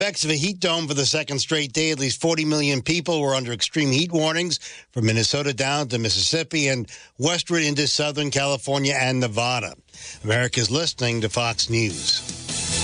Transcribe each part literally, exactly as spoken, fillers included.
Effects of a heat dome for the second straight day. At least forty million people were under extreme heat warnings from Minnesota down to Mississippi and westward into Southern California and Nevada. America's listening to Fox News.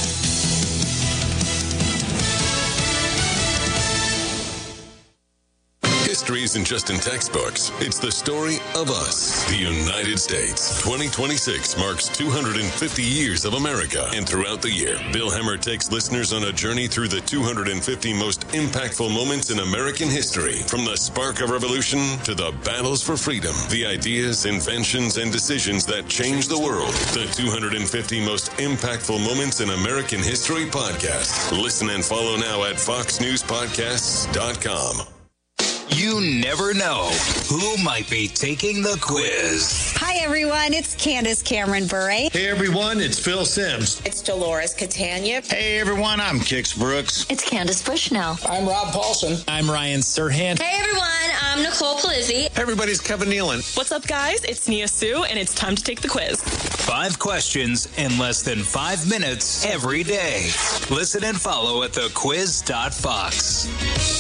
History isn't just in textbooks. It's the story of us, the United States. twenty twenty-six marks two hundred fifty years of America. And throughout the year, Bill Hemmer takes listeners on a journey through the two hundred fifty most impactful moments in American history. From the spark of revolution to the battles for freedom, the ideas, inventions, and decisions that changed the world. The two hundred fifty most impactful moments in American history podcast. Listen and follow now at fox news podcasts dot com. You never know who might be taking the quiz. Hi, everyone. It's Candace Cameron Bure. Hey, everyone. It's Phil Sims. It's Dolores Catania. Hey, everyone. I'm Kix Brooks. It's Candace Bushnell. I'm Rob Paulson. I'm Ryan Serhant. Hey, everyone. I'm Nicole Palizzi. Hey, everybody. It's Kevin Nealon. What's up, guys? It's Nia Sue, and it's time to take the quiz. Five questions in less than five minutes every day. Listen and follow at the quiz dot fox.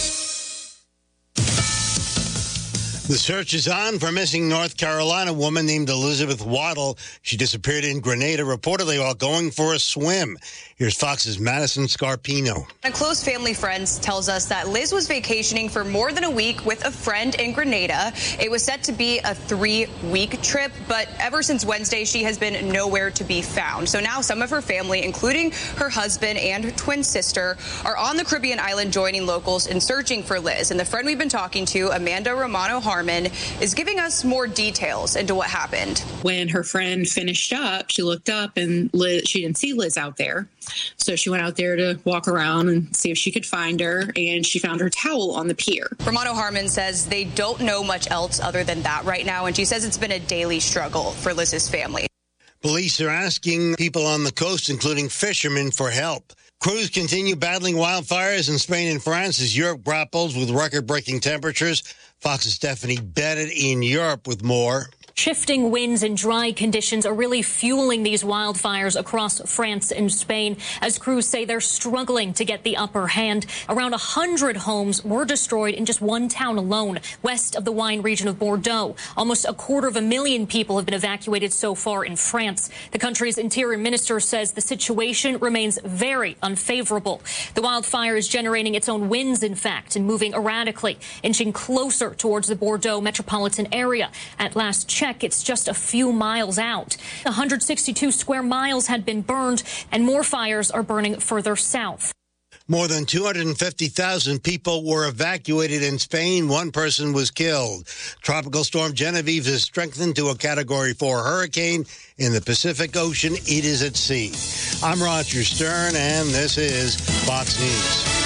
The search is on for a missing North Carolina woman named Elizabeth Waddle. She disappeared in Grenada, reportedly while going for a swim. Here's Fox's Madison Scarpino. A close family friend tells us that Liz was vacationing for more than a week with a friend in Grenada. It was set to be a three-week trip, but ever since Wednesday, she has been nowhere to be found. So now some of her family, including her husband and her twin sister, are on the Caribbean island joining locals in searching for Liz. And the friend we've been talking to, Amanda Romano-Harmon, is giving us more details into what happened. When her friend finished up, she looked up and Liz, she didn't see Liz out there. So she went out there to walk around and see if she could find her, and she found her towel on the pier. Romano-Harmon says they don't know much else other than that right now, and she says it's been a daily struggle for Liz's family. Police are asking people on the coast, including fishermen, for help. Crews continue battling wildfires in Spain and France as Europe grapples with record-breaking temperatures. Fox's Stephanie Bennett in Europe with more. Shifting winds and dry conditions are really fueling these wildfires across France and Spain, as crews say they're struggling to get the upper hand. Around one hundred homes were destroyed in just one town alone, west of the wine region of Bordeaux. Almost a quarter of a million people have been evacuated so far in France. The country's interior minister says the situation remains very unfavorable. The wildfire is generating its own winds, in fact, and moving erratically, inching closer towards the Bordeaux metropolitan area. At last check, it's just a few miles out. one hundred sixty-two square miles had been burned, and more fires are burning further south. More than two hundred fifty thousand people were evacuated in Spain. One person was killed. Tropical storm Genevieve has strengthened to a Category four hurricane in the Pacific Ocean. It is at sea. I'm Roger Stern, and this is Fox News.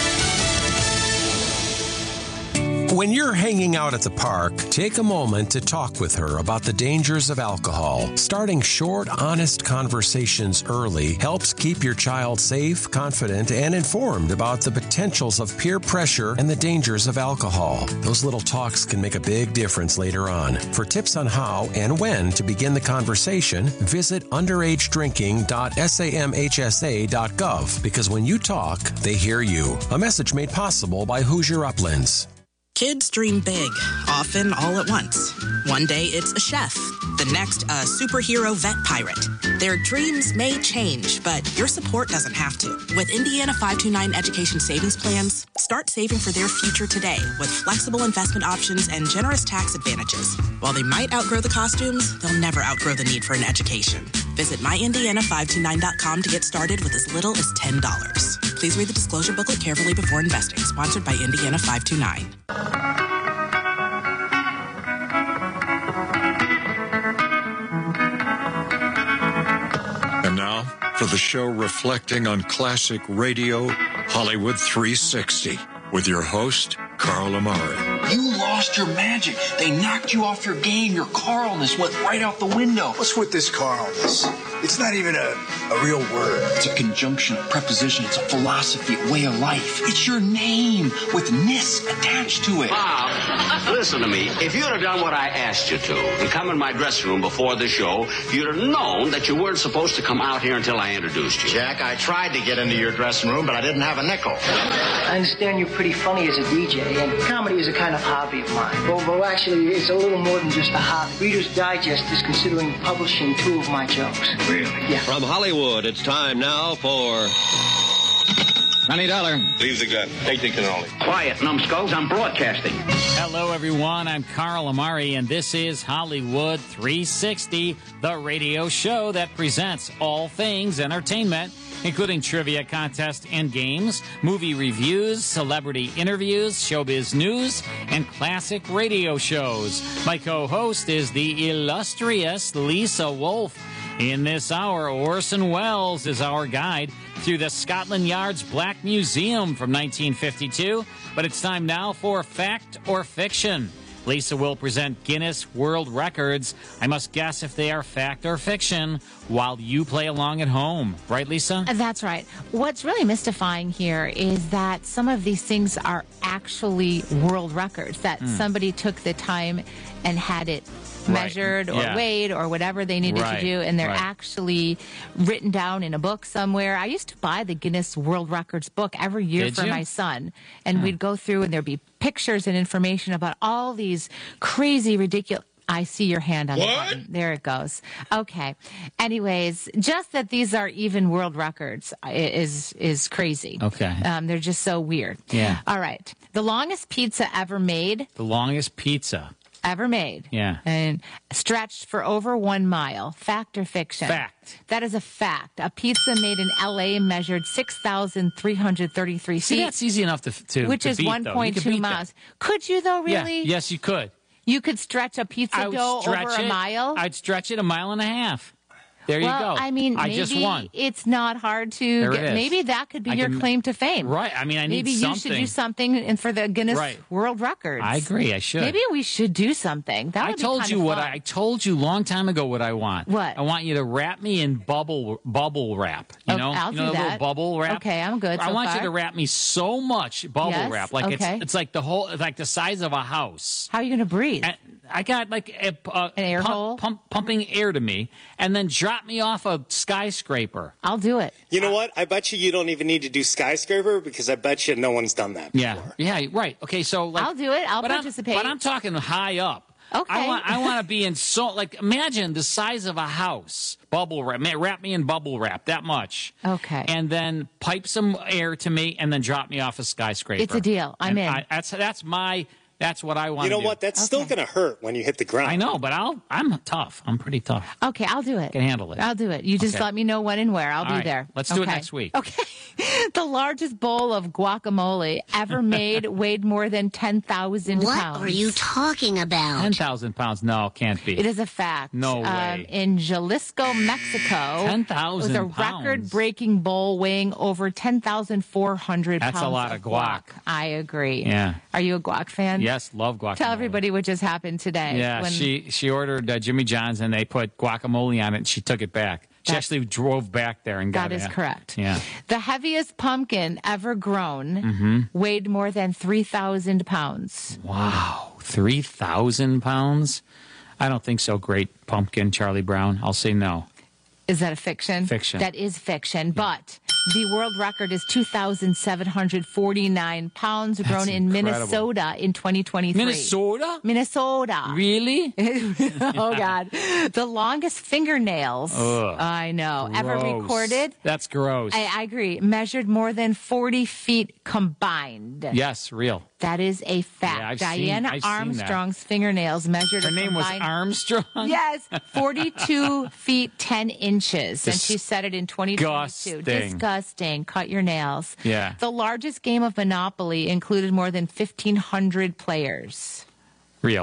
When you're hanging out at the park, take a moment to talk with her about the dangers of alcohol. Starting short, honest conversations early helps keep your child safe, confident, and informed about the potentials of peer pressure and the dangers of alcohol. Those little talks can make a big difference later on. For tips on how and when to begin the conversation, visit underage drinking dot samhsa dot gov, because when you talk, they hear you. A message made possible by Hoosier Uplands. Kids dream big, often all at once. One day it's a chef, the next a superhero vet pirate. Their dreams may change, but your support doesn't have to. With Indiana five two nine Education Savings Plans, start saving for their future today with flexible investment options and generous tax advantages. While they might outgrow the costumes, they'll never outgrow the need for an education. Visit my indiana five two nine dot com to get started with as little as ten dollars. Please read the disclosure booklet carefully before investing. Sponsored by Indiana five two nine. And now, for the show reflecting on classic radio, Hollywood three sixty, with your host, Carl Amari. You lost your magic. They knocked you off your game. Your Carlness went right out the window. What's with this Carlness? It's not even a, a real word. It's a conjunction, a preposition. It's a philosophy, a way of life. It's your name with ness attached to it. Bob, listen to me. If you'd have done what I asked you to and come in my dressing room before the show, you'd have known that you weren't supposed to come out here until I introduced you. Jack, I tried to get into your dressing room, but I didn't have a nickel. I understand you're pretty funny as a D J, and comedy is a kind of hobby of mine. Well, well, actually, it's a little more than just a hobby. Reader's Digest is considering publishing two of my jokes. Really? Yeah. From Hollywood, it's time now for... Twenty dollar. Leave the gun. Take the cannoli. Quiet, numbskulls. I'm broadcasting. Hello, everyone. I'm Carl Amari, and this is Hollywood three sixty, the radio show that presents all things entertainment, including trivia contests and games, movie reviews, celebrity interviews, showbiz news, and classic radio shows. My co-host is the illustrious Lisa Wolf. In this hour, Orson Welles is our guide through the Scotland Yard's Black Museum from nineteen fifty-two. But it's time now for Fact or Fiction. Lisa will present Guinness World Records. I must guess if they are fact or fiction while you play along at home. Right, Lisa? That's right. What's really mystifying here is that some of these things are actually world records, that mm. somebody took the time and had it measured right. or yeah. weighed or whatever they needed right. to do, and they're right. actually written down in a book somewhere. I used to buy the Guinness World Records book every year Did for you? my son, and Hmm. we'd go through and there'd be pictures and information about all these crazy, ridiculous... I see your hand on what? the button. There it goes. Okay. Anyways, just that these are even world records is is crazy. Okay. Um, they're just so weird. Yeah. All right. The longest pizza ever made... The longest pizza... ever made. Yeah. And stretched for over one mile. Fact or fiction? Fact. That is a fact. A pizza made in L A measured six thousand three hundred thirty-three feet. See, that's easy enough to, to Which to is beat, one point two miles. That. Could you, though, really? Yeah. Yes, you could. You could stretch a pizza I would dough stretch over it, a mile? I'd stretch it a mile and a half. There well, you go. I mean, I maybe just won. It's not hard to There get. it is. Maybe that could be I your can- claim to fame. Right. I mean, I need maybe something. you should do something and for the Guinness Right. World Records. I agree. I should. Maybe we should do something. That would I be told kind you of what fun. I, I told you long time ago what I want. What? I want you to wrap me in bubble bubble wrap. You Okay, know, I'll you know do the little that. bubble wrap. Okay, I'm good I so want far. you to wrap me so much bubble Yes, wrap, like okay. it's it's like the whole, like the size of a house. How are you going to breathe? And I got like a, uh, An air pump, hole? pump, pumping air to me, and then drop me off a skyscraper. I'll do it. You know what? I bet you you don't even need to do skyscraper because I bet you no one's done that before. Yeah, yeah, right. Okay, so like, I'll do it. I'll but participate. I'm, but I'm talking high up. Okay. I want I want to be in so like imagine the size of a house. Bubble wrap, man, wrap me in bubble wrap that much. Okay. And then pipe some air to me, and then drop me off a skyscraper. It's a deal. I'm And in. I, that's that's my that's what I want. You know to do. what? That's still going to hurt when you hit the ground. I know, but I'll I'm tough. I'm pretty tough. Okay, I'll do it. Can handle it. I'll do it. You just Okay. let me know when and where. I'll All be right. there. Let's do it Okay. next week. Okay. The largest bowl of guacamole ever made weighed more than ten thousand pounds. What are you talking about? Ten thousand pounds? No, can't be. It is a fact. No Um, way. in Jalisco, Mexico, ten thousand was a pounds. record-breaking bowl weighing over ten thousand four hundred pounds. That's a lot of guac. I agree. Yeah. Are you a guac fan? Yes, love guacamole. Tell everybody what just happened today. Yeah, when- she she ordered uh, Jimmy John's and they put guacamole on it and she took it back. She That's- actually drove back there and got That it. is correct. Yeah. The heaviest pumpkin ever grown Mm-hmm. weighed more than three thousand pounds. Wow. three thousand pounds? I don't think so. Great pumpkin, Charlie Brown. I'll say no. Is that a fiction? Fiction. That is fiction, but the world record is two thousand seven hundred forty-nine pounds That's grown in incredible. Minnesota in twenty twenty-three. Minnesota? Minnesota. Really? Oh, God. The longest fingernails, Ugh. I know, ever Gross. recorded. That's gross. I, I agree. Measured more than forty feet combined. Yes, real. That is a fact. Yeah, I've seen- Diana I've seen that. Armstrong's fingernails measured Her a name was combined- Armstrong? Yes, forty-two feet ten inches, and she said it in twenty twenty-two. Disgusting. Disgusting. Cut your nails. Yeah. The largest game of Monopoly included more than fifteen hundred players. Real.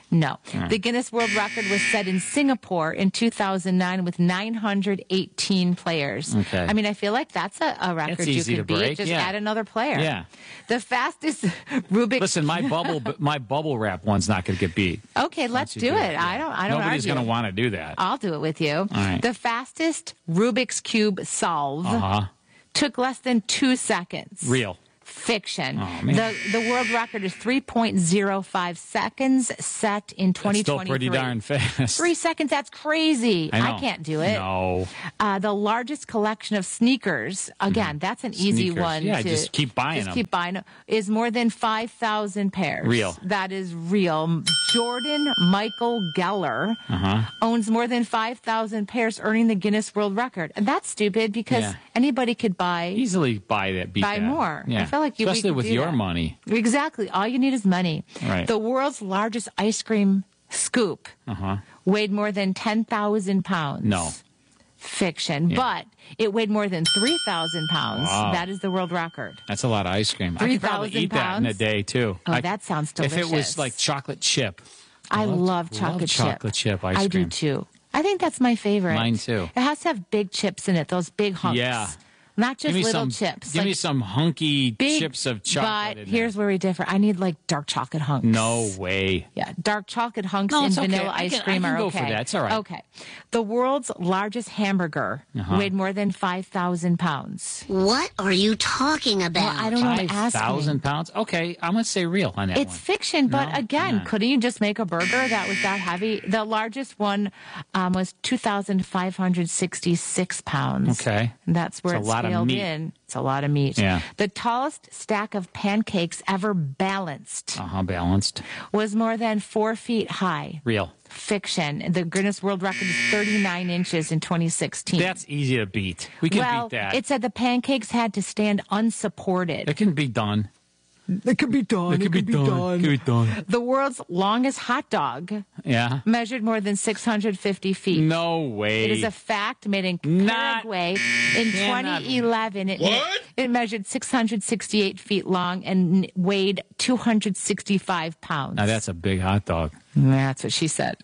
No. Right. The Guinness World Record was set in Singapore in two thousand nine with nine hundred eighteen players. Okay. I mean, I feel like that's a, a record That's you easy could to beat. break, Just yeah. add another player. Yeah. The fastest Rubik's... Listen, my bubble my bubble wrap one's not going to get beat. Okay, let's you do, do it. it, yeah. I don't I don't Nobody's argue. going to want to do that. I'll do it with you. All right. The fastest Rubik's Cube solve Uh-huh. took less than two seconds. Real. Fiction. Oh, man. The the world record is three point zero five seconds, set in twenty That's still twenty-three. pretty darn fast. Three seconds, that's crazy. I know. can't do it. No. Uh, the largest collection of sneakers, again, that's an easy Sneakers. one. Yeah, to, just keep buying just them. keep buying them. Is more than five thousand pairs. Real. That is real. Jordan Michael Geller Uh-huh. owns more than five thousand pairs, earning the Guinness World Record. And that's stupid because Yeah. anybody could buy Easily buy that, beat buy that. more. Yeah. I feel like you we Especially could with do your that. money. Exactly. All you need is money. Right. The world's largest ice cream scoop Uh-huh. weighed more than ten thousand pounds. No. Fiction. Yeah. But it weighed more than three thousand pounds. Wow. That is the world record. That's a lot of ice cream. I could probably three thousand eat that in a pounds? day, too. Oh, I- that sounds delicious. If it was like chocolate chip. I love- love chocolate love chip. chocolate chip ice I cream. do too. I think that's my favorite. Mine too. It has to have big chips in it, those big hunks. Yeah. Not just Give me little some, chips. Give like me some hunky big, chips of chocolate. But in here's where we differ. I need like dark chocolate hunks. there. No way. Yeah, dark chocolate hunks No, and it's okay. vanilla I ice can- I cream can are go okay. for that. It's all right. Okay. The world's largest hamburger Uh-huh. weighed more than five thousand pounds. What are you talking about? Well, I don't know. I'm Five asking. thousand pounds? Okay, I'm going to say real on that It's one. fiction, but No? again, Yeah. couldn't you just make a burger that was that heavy? The largest one um, was two thousand five hundred sixty-six pounds. Okay. That's where It's a it's lot of scaled meat. in. It's a lot of meat. Yeah. The tallest stack of pancakes ever balanced Uh-huh, balanced. was more than four feet high. Real. Fiction. The Guinness World Record is thirty-nine inches in twenty sixteen. That's easy to beat. We can well, beat that. it said the pancakes had to stand unsupported. It can be done. It could be done. It could be done. It could be done. The world's longest hot dog Yeah. measured more than six hundred fifty feet. No way. It is a fact made in Not- Paraguay in cannot- twenty eleven. It, What? it measured six hundred sixty-eight feet long and weighed two hundred sixty-five pounds. Now that's a big hot dog. That's what she said.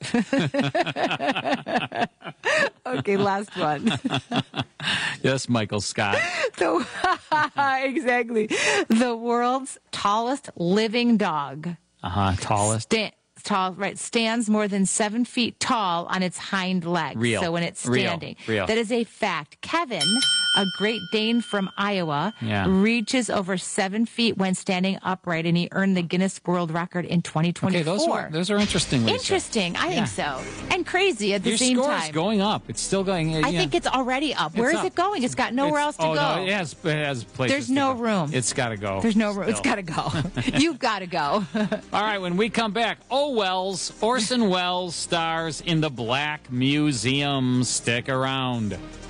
Okay, last one. Yes, Michael Scott. The, exactly. The world's tallest living dog. Uh-huh. Tallest. Sta- tall, right, stands more than seven feet tall on its hind legs. Real. So when it's Real. standing. Real. That is a fact. Kevin, a Great Dane from Iowa, Yeah. reaches over seven feet when standing upright, and he earned the Guinness World Record in twenty twenty-four. Okay, those are, those are interesting, Lisa. Interesting. I Yeah. think so. And crazy at the Your same score time. is going up. It's still going. I think it's already up. Where It's is up. it going? It's got nowhere It's- else to oh, go. No, it has, it has places There's to no go. room. It's got to go. There's no room. It's still. got to go. You've got to go. All right, when we come back, oh, Welles, Orson Welles stars in the Black Museum. Stick around.